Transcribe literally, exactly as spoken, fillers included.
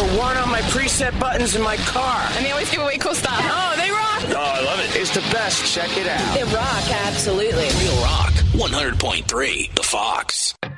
one on my preset buttons in my car. And they always give away cool stuff. Oh, they rock. Oh, I love it. It's the best. Check it out. They rock, absolutely. Real Rock, one hundred point three, The Fox.